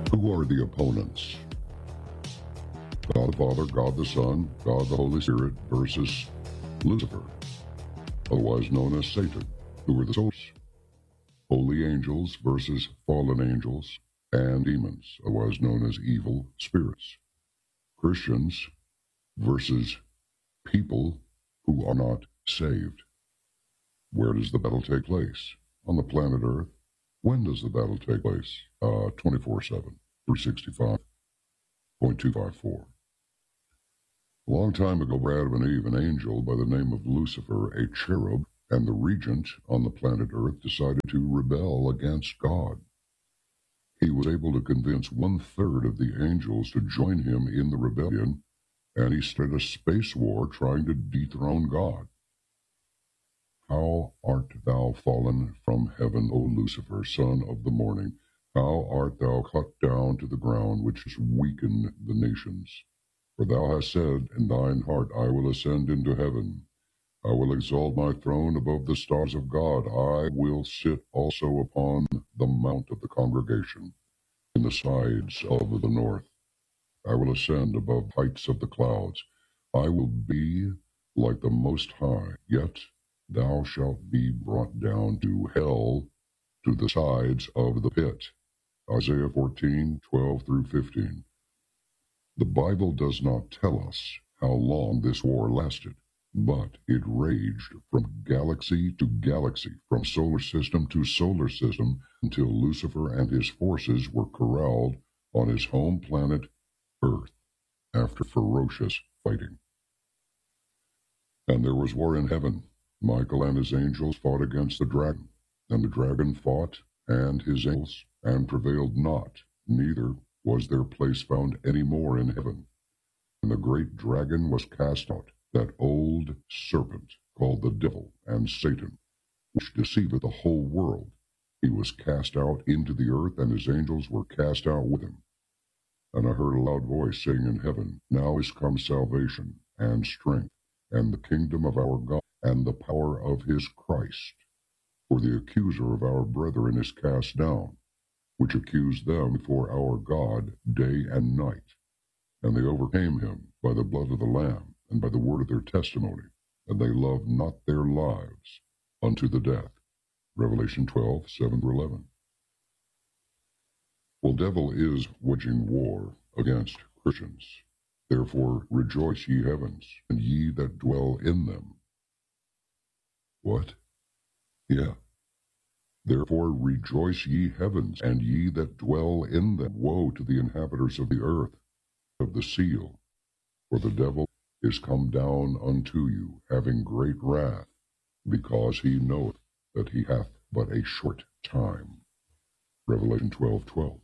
Who are the opponents? God the Father, God the Son, God the Holy Spirit versus Lucifer, otherwise known as Satan, who are the source. Holy angels versus fallen angels, and demons, otherwise known as evil spirits. Christians versus people who are not saved. Where does the battle take place? On the planet Earth. When does the battle take place? 24/7, 365.254. A long time ago, Adam and Eve, an angel by the name of Lucifer, a cherub, and the regent on the planet Earth decided to rebel against God. He was able to convince 1/3 of the angels to join him in the rebellion, and he started a space war trying to dethrone God. How art thou fallen from heaven, O Lucifer, son of the morning? How art thou cut down to the ground, which has weakened the nations? For thou hast said in thine heart, I will ascend into heaven. I will exalt my throne above the stars of God. I will sit also upon the mount of the congregation, in the sides of the north. I will ascend above heights of the clouds. I will be like the Most High, yet thou shalt be brought down to hell, to the sides of the pit. Isaiah 14:12-15. The Bible does not tell us how long this war lasted, but it raged from galaxy to galaxy, from solar system to solar system, until Lucifer and his forces were corralled on his home planet, Earth, after ferocious fighting. And there was war in heaven. Michael and his angels fought against the dragon, and the dragon fought and his angels, and prevailed not, neither was their place found any more in heaven. And the great dragon was cast out, that old serpent called the devil and Satan, which deceiveth the whole world. He was cast out into the earth, and his angels were cast out with him. And I heard a loud voice saying in heaven, Now is come salvation, and strength, and the kingdom of our God, and the power of his Christ. For the accuser of our brethren is cast down, which accused them before our God day and night. And they overcame him by the blood of the Lamb, and by the word of their testimony, and they loved not their lives unto the death. Revelation 12:7-11. Well, devil is waging war against Christians. Therefore rejoice, ye heavens, and ye that dwell in them. What? Yeah. Therefore rejoice, ye heavens, and ye that dwell in them. Woe to the inhabitants of the earth, of the seal, for the devil is come down unto you, having great wrath, because he knoweth that he hath but a short time. Revelation 12:12.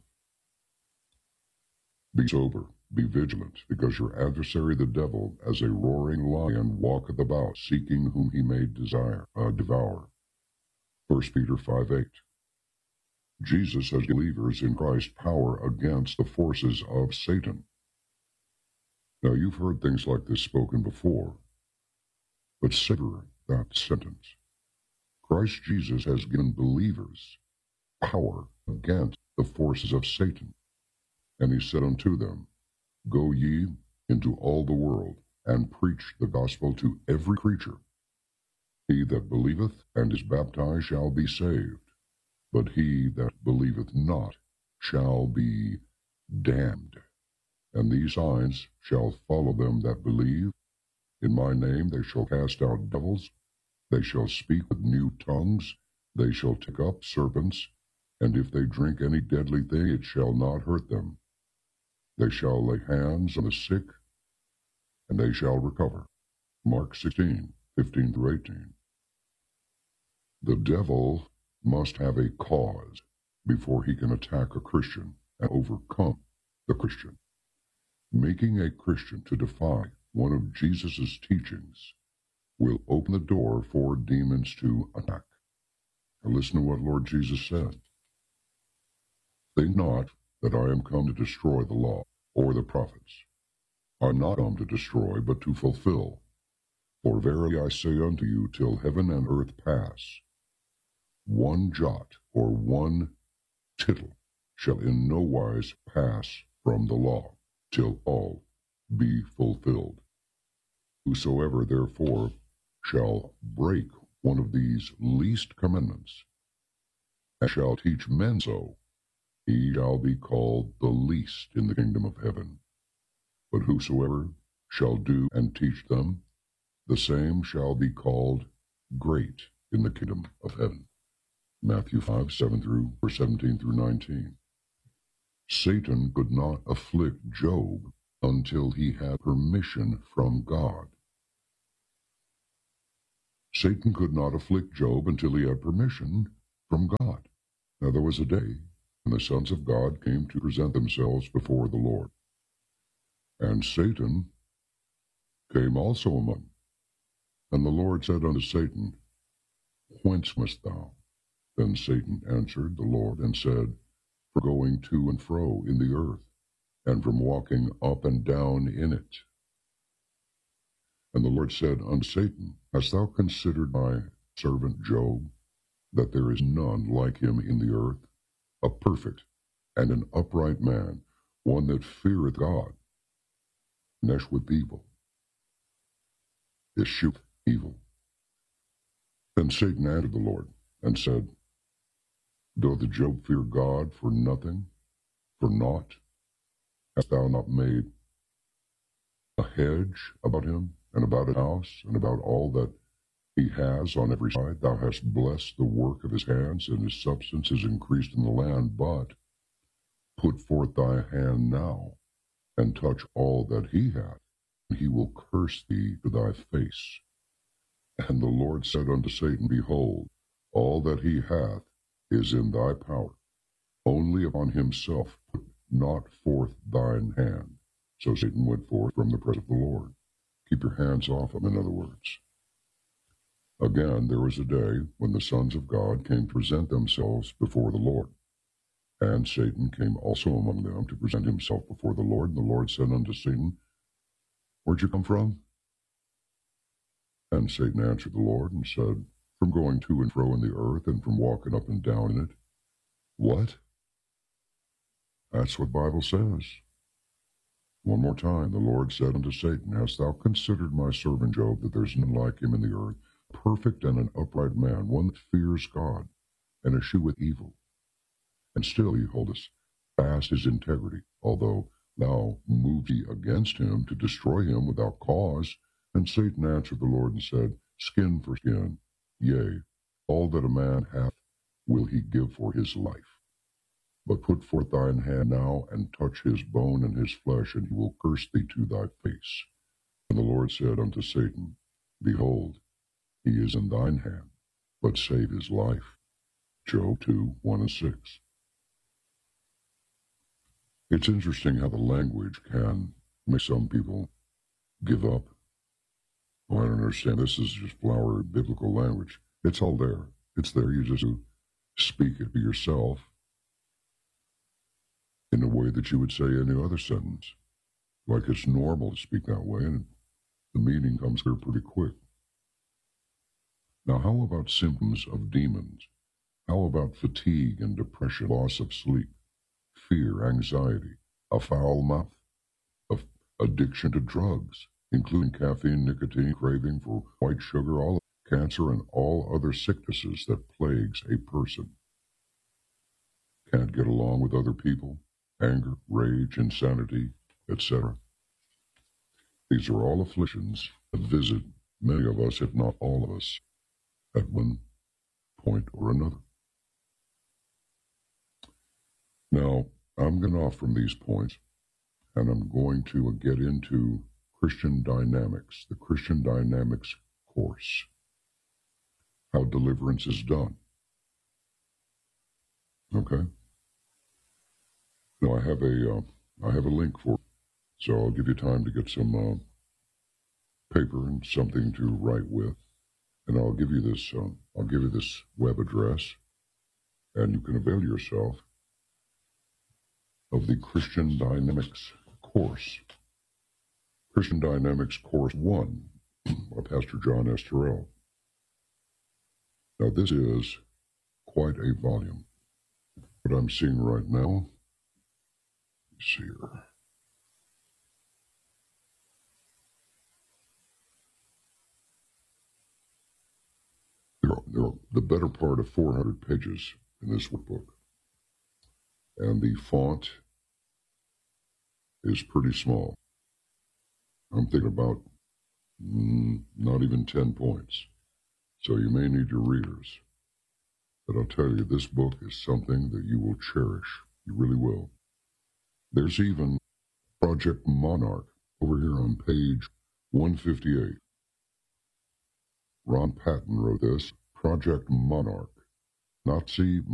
Be sober, be vigilant, because your adversary the devil, as a roaring lion, walketh about, seeking whom he may devour. 1 Peter 5:8. Jesus has believers in Christ power against the forces of Satan. Now, you've heard things like this spoken before, but savor that sentence. Christ Jesus has given believers power against the forces of Satan. And he said unto them, Go ye into all the world, and preach the gospel to every creature. He that believeth and is baptized shall be saved, but he that believeth not shall be damned. And these signs shall follow them that believe. In my name they shall cast out devils, they shall speak with new tongues, they shall take up serpents, and if they drink any deadly thing, it shall not hurt them. They shall lay hands on the sick, and they shall recover. Mark 16:15-18. The devil must have a cause before he can attack a Christian and overcome the Christian. Making a Christian to defy one of Jesus' teachings will open the door for demons to attack. Now listen to what Lord Jesus said. Think not that I am come to destroy the law or the prophets. I am not come to destroy, but to fulfill. For verily I say unto you, till heaven and earth pass, one jot or one tittle shall in no wise pass from the law, till all be fulfilled. Whosoever therefore shall break one of these least commandments, and shall teach men so, he shall be called the least in the kingdom of heaven. But whosoever shall do and teach them, the same shall be called great in the kingdom of heaven. Matthew 5, 17 through 19. Satan could not afflict Job until he had permission from God. Satan could not afflict Job until he had permission from God. Now there was a day when the sons of God came to present themselves before the Lord. And Satan came also among them. And the Lord said unto Satan, Whence comest thou? Then Satan answered the Lord and said, For going to and fro in the earth, and from walking up and down in it. And the Lord said unto Satan, Hast thou considered my servant Job, that there is none like him in the earth, a perfect and an upright man, one that feareth God, with evil, escheweth evil. Then Satan answered the Lord, and said, Doth Job fear God for nothing, for naught? Hast thou not made a hedge about him, and about his house, and about all that he has on every side? Thou hast blessed the work of his hands, and his substance is increased in the land. But put forth thy hand now, and touch all that he hath, and he will curse thee to thy face. And the Lord said unto Satan, Behold, all that he hath is in thy power. Only upon himself put not forth thine hand. So Satan went forth from the presence of the Lord. Keep your hands off him, in other words. Again, there was a day when the sons of God came to present themselves before the Lord. And Satan came also among them to present himself before the Lord. And the Lord said unto Satan, Where'd you come from? And Satan answered the Lord and said, From going to and fro in the earth, and from walking up and down in it. What? That's what the Bible says. One more time, the Lord said unto Satan, Hast thou considered my servant Job, that there's none like him in the earth, perfect and an upright man, one that fears God, and escheweth evil? And still he holdeth fast his integrity, although thou moved thee against him to destroy him without cause. And Satan answered the Lord and said, Skin for skin, yea, all that a man hath will he give for his life. But put forth thine hand now, and touch his bone and his flesh, and he will curse thee to thy face. And the Lord said unto Satan, Behold, he is in thine hand, but save his life. Job 2, 1 and 6. It's interesting how the language can make some people give up. Well, I don't understand. This is just flowery biblical language. It's all there. It's there. You just speak it to yourself in a way that you would say any other sentence. Like it's normal to speak that way, and the meaning comes clear pretty quick. Now, how about symptoms of demons? How about fatigue and depression, loss of sleep, fear, anxiety, a foul mouth, of addiction to drugs, including caffeine, nicotine, craving for white sugar, all cancer, and all other sicknesses that plagues a person? Can't get along with other people, anger, rage, insanity, etc. These are all afflictions that visit many of us, if not all of us, at one point or another. Now, I'm getting off from these points, and I'm going to get into Christian dynamics, the Christian dynamics course, how deliverance is done. Okay? Now, I have a link for it, so I'll give you time to get some paper and something to write with, and I'll give you this web address, and you can avail yourself of the Christian Dynamics course. Christian Dynamics Course 1 by Pastor John S. Terrell. Now, this is quite a volume. What I'm seeing right now Let's see here. There are the better part of 400 pages in this workbook, and the font is pretty small. I'm thinking about not even 10 points. So you may need your readers. But I'll tell you, this book is something that you will cherish. You really will. There's even Project Monarch over here on page 158. Ron Patton wrote this, Project Monarch, Nazi